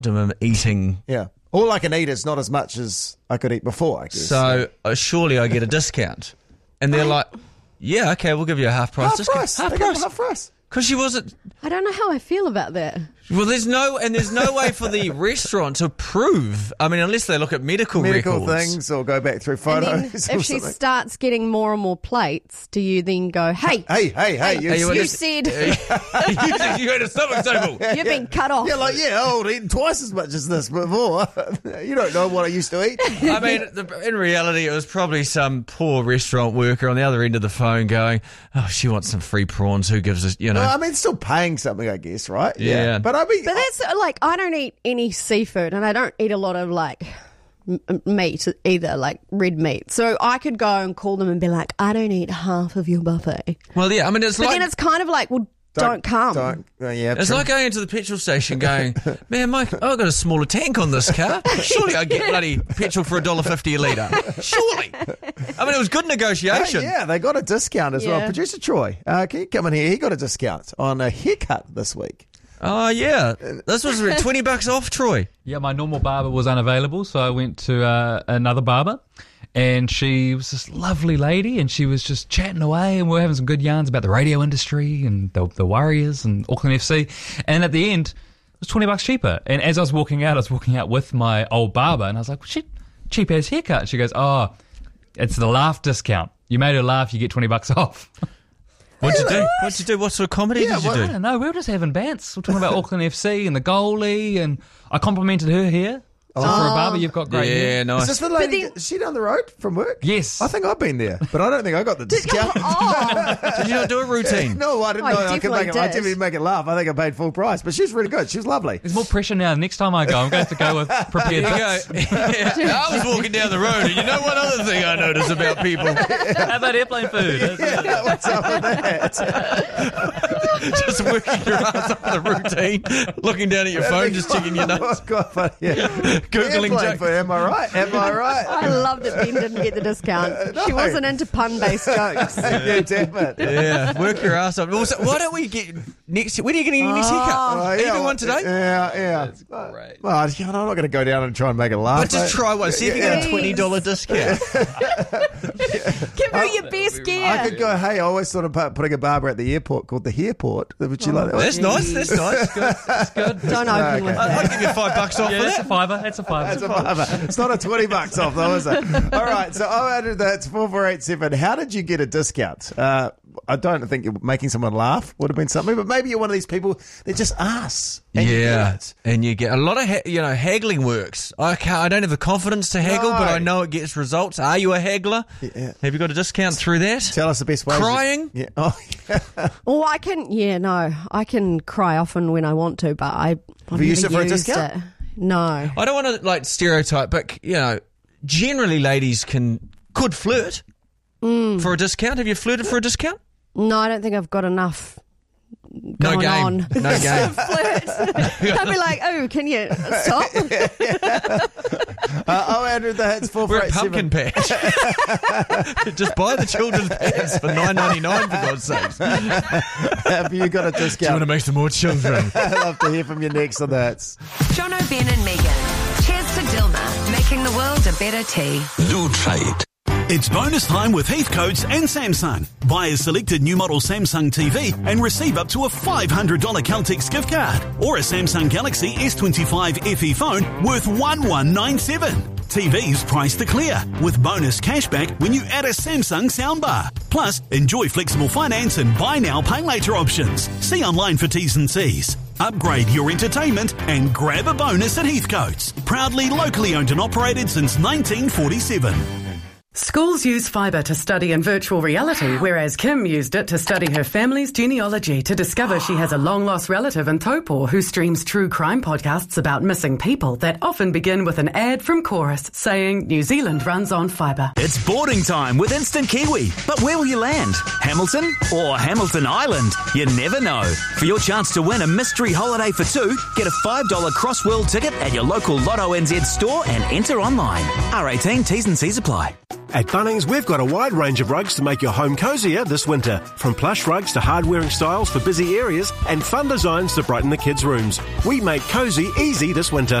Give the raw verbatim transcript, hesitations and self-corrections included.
optimum eating. Yeah. All I can eat is not as much as I could eat before, I guess. So uh, surely I get a discount. And they're like, yeah, okay, we'll give you a half price half discount. price. Half They price. got half price. Because she wasn't... I don't know how I feel about that. Well, there's no... And there's no way for the restaurant to prove... I mean, unless they look at medical, Medical records. things or go back through And photos then or if something. she starts getting more and more plates, do you then go, hey, Hey, hey, hey, you, Hey, you you wanna- said you said you had a stomach table. you've been cut off. yeah, like, yeah, I would eat twice as much as this before. You don't know what I used to eat. I mean, the, in reality, it was probably some poor restaurant worker on the other end of the phone going, oh, she wants some free prawns. Who gives us, you know? Well, I mean, still paying something, I guess, right? Yeah. But I mean, But that's uh, like, I don't eat any seafood and I don't eat a lot of like m- meat either, like red meat. So I could go and call them and be like, I don't eat half of your buffet. Well, yeah, I mean, it's But like... then it's kind of like, well, don't, come. Don't, uh, yeah, It's true. like going into the petrol station going, man, Mike, I've got a smaller tank on this car. Surely I get bloody petrol for a dollar fifty a litre. Surely. I mean, it was good negotiation. Hey, yeah, they got a discount as well. Yeah. Producer Troy, uh, can you come in here? He got a discount on a haircut this week. Oh, yeah. This was twenty bucks off, Troy. Yeah, my normal barber was unavailable, so I went to uh, another barber, and she was this lovely lady, and she was just chatting away, and we were having some good yarns about the radio industry and the, the Warriors and Auckland F C. And at the end, it was twenty bucks cheaper. And as I was walking out, I was walking out with my old barber, and I was like, well, shit, cheap ass haircut. And she goes, oh, it's the laugh discount. You made her laugh, you get twenty bucks off. What'd you do? What'd you do? What sort of comedy Yeah, did you what- I do? don't know. We were just having bants. We we're talking about Auckland F C and the goalie, and I complimented her hair. So for a barber, you've got great hair. Yeah, nice. Is this the lady? then- is she down the road from work? Yes. I think I've been there, but I don't think I got the discount. Oh, Did you not do a routine? No, I didn't I know I could definitely make it. I did. definitely make it laugh. I think I paid full price, but she's really good. She was lovely. There's more pressure now. Next time I go, I'm going to have to go with prepared There you bits. go. Yeah, I was walking down the road, and you know one other thing I notice about people? How about airplane food? Yeah, what's up with that? Just working your ass up the routine, looking down at your phone, just checking your notes, Oh, God, but yeah. Googling Airplane jokes. food, am I right? Am I right? I love that Ben didn't get the discount. She No. wasn't into pun-based jokes. Yeah, damn it. Yeah, work your ass up. Also, why don't we get next? When are you getting your next haircut? Oh, Are you yeah, doing one today? Yeah, yeah. That's great. Well, you know, I'm not going to go down and try and make it laugh. But just try one. See if you get a Please. twenty dollar discount. Give her your best gear. I could go, hey, I always thought about putting a barber at the airport called the Hairport. Would you like that? That's nice. That's nice. Good. That's good. Don't open with I'd that. give you five bucks off Yeah, for that's a that. fiver. That's a fiver. That's a barber. It's not a twenty bucks off though, is it? All right, so oh eight hundred, that's four four eight seven. How did you get a discount? Uh, I don't think you're making someone laugh would have been something, but maybe you're one of these people that just ask. And you Yeah, get it. and you get a lot of ha- you know haggling works. I can't. I don't have the confidence to haggle, No. but I know it gets results. Are you a haggler? Yeah. Have you got a discount through that? Tell us the best ways. Crying? Yeah. Oh, yeah. Oh, I can. Yeah, no, I can cry often when I want to, but I. I've you used never it for a used discount? it. No. I don't want to like stereotype, but you know, generally ladies can could flirt for a discount. Have you flirted for a discount? No, I don't think I've got enough No going game. on. No game. Flirt. I'll be like, oh, can you stop? Uh, oh, Andrew, that's four We're four at eight Pumpkin seven. Patch. Just buy the children's pants for nine ninety nine for God's sakes. Do Have you got a you want to discount? make some more children? I'd love to hear from you next on that. Jono, Ben and Megan. Cheers to Dilma, making the world a better tea. Do try it. It's bonus time with Heathcotes and Samsung. Buy a selected new model Samsung T V and receive up to a five hundred dollars Caltex gift card or a Samsung Galaxy S twenty-five F E phone worth one one nine seven. T Vs priced to clear with bonus cashback when you add a Samsung soundbar. Plus, enjoy flexible finance and buy now, pay later options. See online for T's and C's. Upgrade your entertainment and grab a bonus at Heathcotes. Proudly locally owned and operated since nineteen forty-seven. Schools use fibre to study in virtual reality, whereas Kim used it to study her family's genealogy to discover she has a long-lost relative in Taupo who streams true crime podcasts about missing people that often begin with an ad from Chorus saying New Zealand runs on fibre. It's boarding time with Instant Kiwi. But where will you land? Hamilton or Hamilton Island? You never know. For your chance to win a mystery holiday for two, get a five dollars Crossworld ticket at your local Lotto N Z store and enter online. R eighteen T's and C's apply. At Bunnings, we've got a wide range of rugs to make your home cosier this winter. From plush rugs to hard-wearing styles for busy areas and fun designs to brighten the kids' rooms. We make cosy easy this winter.